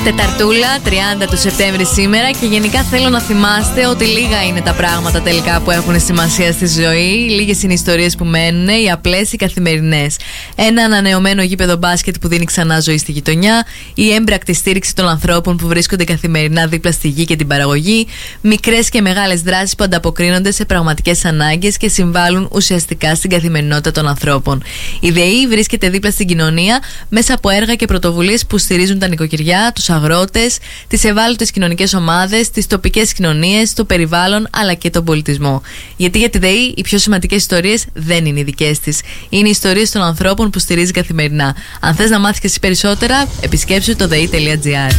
Τεταρτούλα, 30 του Σεπτέμβρη σήμερα και γενικά θέλω να θυμάστε ότι λίγα είναι τα πράγματα τελικά που έχουν σημασία στη ζωή. Λίγες είναι οι ιστορίες που μένουν, οι απλές, οι καθημερινές. Ένα ανανεωμένο γήπεδο μπάσκετ που δίνει ξανά ζωή στη γειτονιά, η έμπρακτη στήριξη των ανθρώπων που βρίσκονται καθημερινά δίπλα στη γη και την παραγωγή, μικρές και μεγάλες δράσεις που ανταποκρίνονται σε πραγματικές ανάγκες και συμβάλλουν ουσιαστικά στην καθημερινότητα των ανθρώπων. Η ΔΕΗ βρίσκεται δίπλα στην κοινωνία μέσα από έργα και πρωτοβουλίες που στηρίζουν τα νοικοκυριά, τους αγρότες, τις ευάλωτες κοινωνικές ομάδες, τις τοπικές κοινωνίες, το περιβάλλον αλλά και τον πολιτισμό. Γιατί για τη ΔΕΗ οι πιο σημαντικές ιστορίες δεν είναι οι δικές της. Είναι οι ιστορίες των ανθρώπων που στηρίζει καθημερινά. Αν θες να μάθεις και εσύ περισσότερα, επισκέψου το dei.gr.